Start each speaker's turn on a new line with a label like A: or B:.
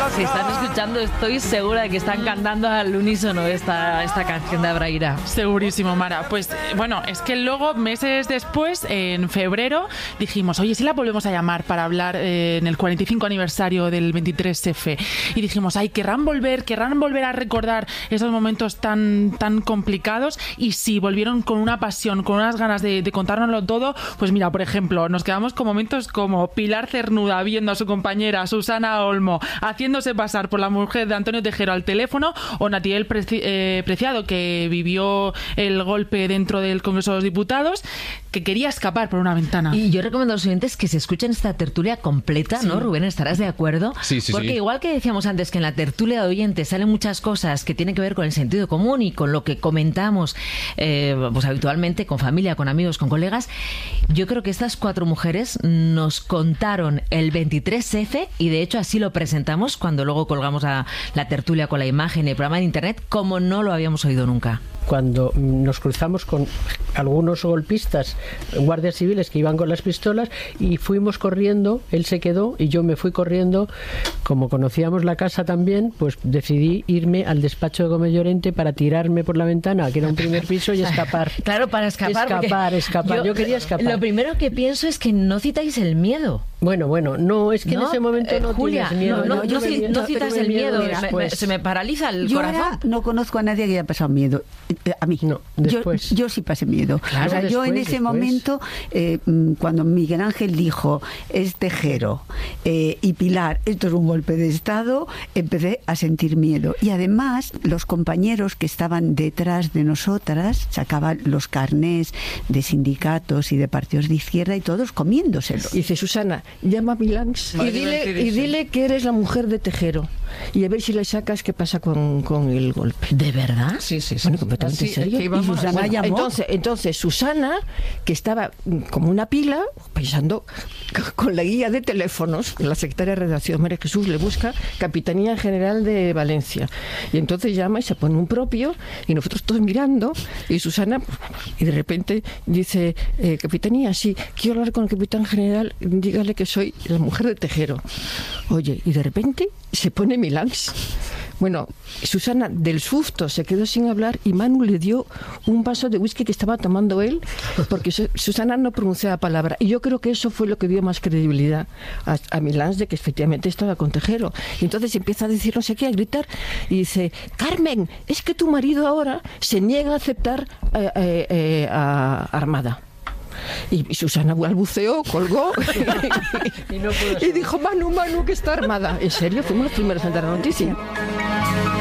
A: Si están escuchando, estoy segura de que están cantando al unísono esta canción de Abraira.
B: Segurísimo, Mara. Pues bueno, es que luego, meses después, en febrero, dijimos, oye, si la volvemos a llamar para hablar en el 45 aniversario del 23F. Y dijimos, ay, querrán volver a recordar esos momentos tan complicados. Y sí, volvieron con una pasión, con unas ganas de contárnoslo todo. Pues mira, por ejemplo, nos quedamos con momentos como Pilar Cernuda viendo a su compañera Susana Olmo haciéndose pasar por la mujer de Antonio Tejero al teléfono, o Natiel Preciado, que vivió el golpe dentro del Congreso de los Diputados, que quería escapar por una ventana.
A: Y yo recomiendo a los oyentes que se escuchen esta tertulia completa, ¿no, Rubén? ¿Estarás de acuerdo?
C: Sí.
A: Porque igual que decíamos antes que en la tertulia de oyentes salen muchas cosas que tienen que ver con el sentido común y con lo que comentamos pues habitualmente con familia, con amigos, con colegas, yo creo que estas 4 mujeres nos contaron el 23F y de hecho así lo presentamos cuando luego colgamos la tertulia con la imagen y el programa de internet, como no lo habíamos oído nunca.
D: Cuando nos cruzamos con algunos golpistas, guardias civiles que iban con las pistolas, y fuimos corriendo, él se quedó y yo me fui corriendo. Como conocíamos la casa también, pues decidí irme al despacho de Gómez Llorente para tirarme por la ventana, que era un primer piso, y escapar.
A: Claro, para escapar.
D: Escapar. Yo quería escapar.
A: Lo primero que pienso es que no citáis el miedo.
D: Bueno, no, es que en ese momento no
A: Julia,
D: tienes miedo.
A: no citas el miedo. Se me paraliza el corazón.
E: Ahora no conozco a nadie que haya pasado miedo. A mí.
D: No, después.
E: Yo sí pasé miedo.
D: Claro,
E: o sea, yo en ese momento, cuando Miguel Ángel dijo, es Tejero y Pilar, esto es un golpe de Estado, empecé a sentir miedo. Y además, los compañeros que estaban detrás de nosotras sacaban los carnés de sindicatos y de partidos de izquierda y todos comiéndoselos.
F: Dice, Susana, llama a Milans y dile que eres la mujer de Tejero. Y a ver si le sacas qué pasa con el golpe.
A: ¿De verdad?
F: Sí. Bueno, completamente serio.
E: Y Susana llamó.
F: Entonces Susana, que estaba como una pila, pensando con la guía de teléfonos, la secretaria de redacción, María Jesús, le busca Capitanía General de Valencia. Y entonces llama y se pone un propio, y nosotros todos mirando, y Susana, y de repente dice, Capitanía, sí, quiero hablar con el capitán general, dígale que soy la mujer de Tejero. Oye, y de repente se pone Milans. Bueno, Susana del susto se quedó sin hablar y Manu le dio un vaso de whisky que estaba tomando él, porque Susana no pronunciaba palabra. Y yo creo que eso fue lo que dio más credibilidad a Milans de que efectivamente estaba con Tejero. Y entonces empieza a decir no sé qué, a gritar, y dice, Carmen, es que tu marido ahora se niega a aceptar a Armada. Y Susana balbuceó, colgó y dijo, Manu, que está Armada. ¿En serio? Fuimos los primeros en dar la noticia.